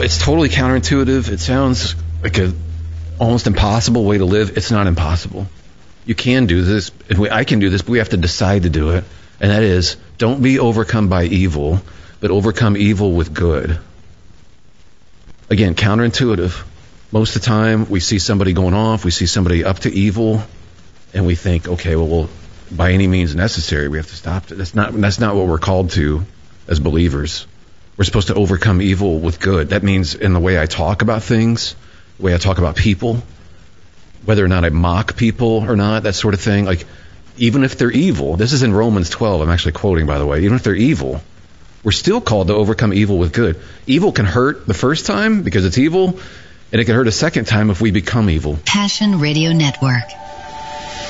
it's totally counterintuitive. It sounds like a almost impossible way to live. It's not impossible. You can do this. I can do this, but we have to decide to do it. And that is, don't be overcome by evil, but overcome evil with good. Again, counterintuitive. Most of the time, we see somebody going off, we see somebody up to evil, and we think, okay, well, by any means necessary, we have to stop it. That's not what we're called to as believers. We're supposed to overcome evil with good. That means in the way I talk about things, the way I talk about people, whether or not I mock people or not, that sort of thing. Like, even if they're evil, this is in Romans 12, I'm actually quoting, by the way, even if they're evil, we're still called to overcome evil with good. Evil can hurt the first time because it's evil, and it can hurt a second time if we become evil. Passion Radio Network.